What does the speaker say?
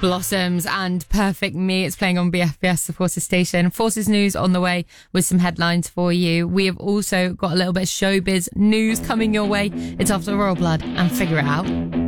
Blossoms and Perfect Me. It's playing on BFBS, the Forces station. Forces news on the way with some headlines for you. We have also got a little bit of showbiz news coming your way. It's after Royal Blood and Figure It Out.